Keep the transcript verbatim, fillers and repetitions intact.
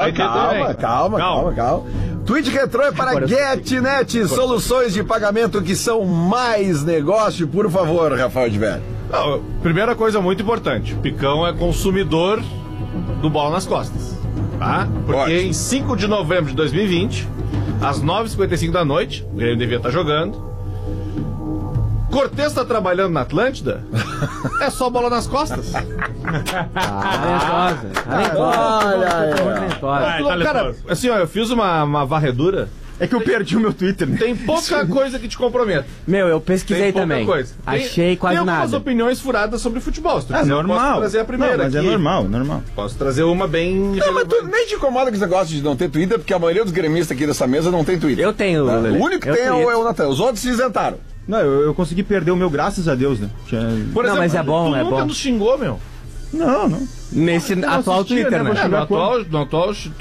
calma, calma, calma, calma, calma. Tweet retrô é para GetNet, soluções de pagamento que são mais negócio, por favor, Rafael de Velho. Não, primeira coisa muito importante, o Picão é consumidor do Bola nas Costas, tá? Porque Ótimo. Em cinco de novembro de dois mil e vinte, às nove e cinquenta e cinco da noite, o Grêmio devia estar jogando, Cortez tá trabalhando na Atlântida, é só Bola nas Costas. Talentosa. Talentosa. Cara, assim, ó, eu fiz uma, uma varredura. É que eu perdi o meu Twitter, né? Tem pouca coisa que te compromete. Meu, eu pesquisei Tem pouca também. coisa. Tem- Achei quase Tem algumas nada. opiniões furadas sobre futebol. Se tu É quiser, eu normal. Posso trazer a primeira Não, mas aqui. é normal, normal. Posso trazer uma bem Não, mas tu relevante. nem te incomoda com esse negócio de não ter Twitter, porque a maioria dos gremistas aqui dessa mesa não tem Twitter. Eu tenho, Tá? Lelê. O único que Eu tem é o, tweeto. é o Natan. Os outros se isentaram. Não, eu, eu consegui perder o meu, graças a Deus, né? Tinha... Por Não, mas é bom, tu é nunca bom. nos xingou, meu. Não, não. Nesse não atual assistia, Twitter, né? né? Vou É, no xingar atual, no atual